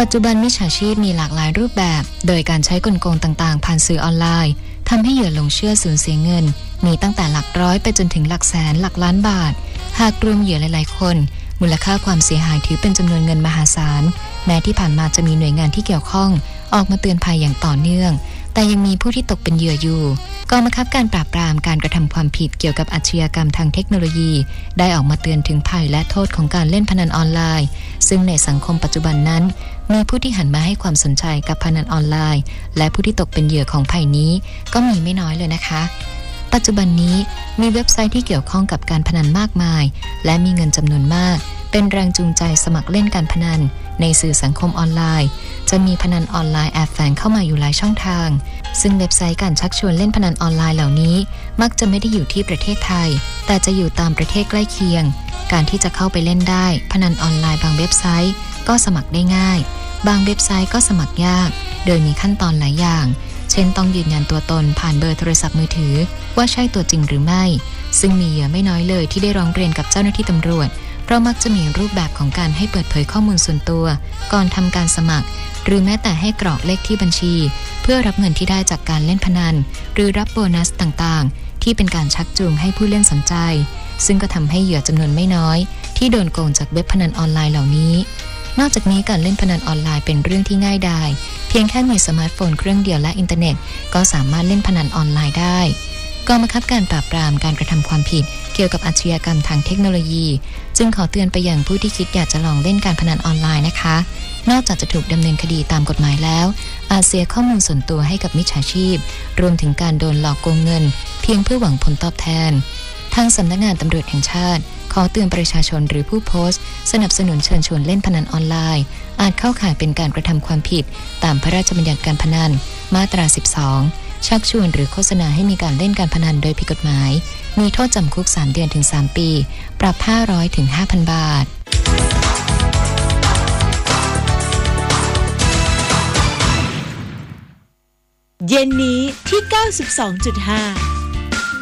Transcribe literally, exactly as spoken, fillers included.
ปัจจุบันมิจฉาชีพมีหลากหลายรูปแบบโดยการใช้กลโกงต่างๆผ่านสื่อออนไลน์ทำให้เหยื่อหลงเชื่อสูญเสียเงินมีตั้งแต่หลักร้อยไปจนถึงหลักแสนหลักล้านบาทหากรวมเหยื่อหลายๆคนมูลค่าความเสียหายถือเป็นจำนวนเงินมหาศาลแม้ที่ผ่านมาจะมีหน่วยงานที่เกี่ยวข้องออกมาเตือนภัยอย่างต่อเนื่องแต่ยังมีผู้ที่ตกเป็นเหยื่ออยู่กองบังคับการปราบปรามการกระทำความผิดเกี่ยวกับอาชญากรรมทางเทคโนโลยีได้ออกมาเตือนถึงภัยและโทษของการเล่นพนันออนไลน์ซึ่งในสังคมปัจจุบันนั้นมีผู้ที่หันมาให้ความสนใจกับพนันออนไลน์และผู้ที่ตกเป็นเหยื่อของภัยนี้ก็มีไม่น้อยเลยนะคะปัจจุบันนี้มีเว็บไซต์ที่เกี่ยวข้องกับการพนันมากมายและมีเงินจำนวนมากเป็นแรงจูงใจสมัครเล่นการพนันในสื่อสังคมออนไลน์จะมีพนันออนไลน์แอบแฝงเข้ามาอยู่หลายช่องทางซึ่งเว็บไซต์การชักชวนเล่นพนันออนไลน์เหล่านี้มักจะไม่ได้อยู่ที่ประเทศไทยแต่จะอยู่ตามประเทศใกล้เคียงการที่จะเข้าไปเล่นได้พนันออนไลน์บางเว็บไซต์ก็สมัครได้ง่ายบางเว็บไซต์ก็สมัครยากโดยมีขั้นตอนหลายอย่างเช่นต้องยืนยันตัวตนผ่านเบอร์โทรศัพท์มือถือว่าใช่ตัวจริงหรือไม่ซึ่งมีเหยื่อไม่น้อยเลยที่ได้ร้องเรียนกับเจ้าหน้าที่ตำรวจเพราะมักจะมีรูปแบบของการให้เปิดเผยข้อมูลส่วนตัวก่อนทำการสมัครหรือแม้แต่ให้กรอกเลขที่บัญชีเพื่อรับเงินที่ได้จากการเล่นพนันหรือรับโบนัสต่างๆที่เป็นการชักจูงให้ผู้เล่นสนใจซึ่งก็ทำให้เหยื่อจำนวนไม่น้อยที่โดนโกงจากเว็บพนันออนไลน์เหล่านี้นอกจากนี้การเล่นพนันออนไลน์เป็นเรื่องที่ง่ายดายเพียงแค่มีสมาร์ทโฟนเครื่องเดียวและอินเทอร์เน็ตก็สามารถเล่นพนันออนไลน์ได้กองบังคับการปราบปรามการกระทำความผิดเกี่ยวกับอาชญากรรมทางเทคโนโลยีจึงขอเตือนไปยังผู้ที่คิดอยากจะลองเล่นการพนันออนไลน์นะคะนอกจากจะถูกดำเนินคดีตามกฎหมายแล้วอาจเสียข้อมูลส่วนตัวให้กับมิจฉาชีพรวมถึงการโดนหลอกโกงเงินเพียงเพื่อหวังผลตอบแทนทางสำนักงานตำรวจแห่งชาติขอเตือนประชาชนหรือผู้โพสต์สนับสนุนเชิญชวนเล่นพนันออนไลน์อาจเข้าข่ายเป็นการกระทำความผิดตามพระราชบัญญัติการพนันมาตราสิบสองชักชวนหรือโฆษณาให้มีการเล่นการพนันโดยผิดกฎหมายมีโทษจำคุกสามเดือนถึงสามปีปรับห้าร้อยถึงห้าพันบาทเย็นนี้ที่ เก้าสิบสองจุดห้า